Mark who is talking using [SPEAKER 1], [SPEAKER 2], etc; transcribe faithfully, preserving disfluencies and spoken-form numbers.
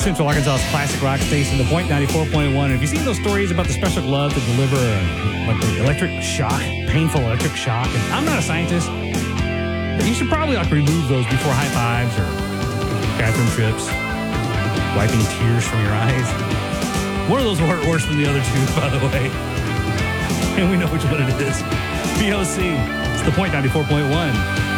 [SPEAKER 1] Central Arkansas's classic rock station, The Point ninety-four point one. Have you seen those stories about the special glove to deliver uh, like the electric shock, painful electric shock? And I'm not a scientist, but you should probably like remove those before high fives or bathroom trips, wiping tears from your eyes. One of those will hurt worse than the other two, by the way. And we know which one it is. V O C. It's The Point ninety-four point one.